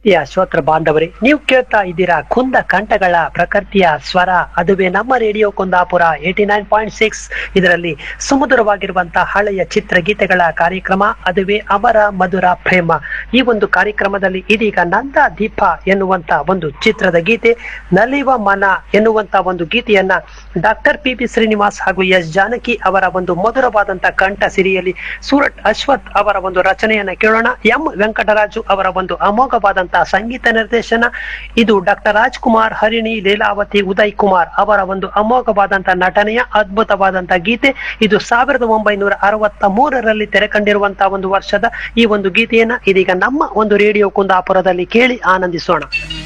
ಶ್ರೋತ್ರ ಬಾಂಧವರೇ, ನೀವು ಕೇಳ್ತಾ ಇದ್ದೀರಾ ಕುಂದ ಕಂಠಗಳ ಪ್ರಕೃತಿಯ ಸ್ವರ. ಅದುವೇ ನಮ್ಮ ರೇಡಿಯೋ ಕುಂದಾಪುರ 89.6. ಇದರಲ್ಲಿ ಸುಮಧುರವಾಗಿರುವಂತಹ ಹಳೆಯ ಚಿತ್ರಗೀತೆಗಳ ಕಾರ್ಯಕ್ರಮ, ಅದುವೇ ಅಮರ ಮಧುರ ಪ್ರೇಮ. ಈ ಒಂದು ಕಾರ್ಯಕ್ರಮದಲ್ಲಿ ಇದೀಗ ನಂದ ದೀಪ ಎನ್ನುವಂತ ಒಂದು ಚಿತ್ರದ ಗೀತೆ, ನಲಿವ ಮನ ಎನ್ನುವಂತ ಒಂದು ಗೀತೆಯನ್ನ ಡಾಕ್ಟರ್ ಪಿ ಶ್ರೀನಿವಾಸ್ ಹಾಗೂ ಎಸ್ ಜಾನಕಿ ಅವರ ಒಂದು ಮಧುರವಾದಂತಹ ಕಂಠ ಸಿರಿಯಲ್ಲಿ ಸೂರಟ್ ಅಶ್ವಥ್ ಅವರ ಒಂದು ರಚನೆಯನ್ನ ಕೇಳೋಣ. ಎಂ ವೆಂಕಟರಾಜು ಅವರ ಒಂದು ಅಮೋಘವಾದಂತಹ ಸಂಗೀತ ನಿರ್ದೇಶನ. ಇದು ಡಾಕ್ಟರ್ ರಾಜ್ಕುಮಾರ್, ಹರಿಣಿ, ಲೀಲಾವತಿ, ಉದಯ್ ಕುಮಾರ್ ಅವರ ಒಂದು ಅಮೋಘವಾದಂತಹ ನಟನೆಯ ಅದ್ಭುತವಾದಂತಹ ಗೀತೆ. ಇದು 1963ರಲ್ಲಿ ತೆರೆ ಕಂಡಿರುವಂತಹ ಒಂದು ವರ್ಷದ ಈ ಒಂದು ಗೀತೆಯನ್ನ ಇದೀಗ ನಮ್ಮ ಒಂದು ರೇಡಿಯೋ ಕುಂದಾಪುರದಲ್ಲಿ ಕೇಳಿ ಆನಂದಿಸೋಣ.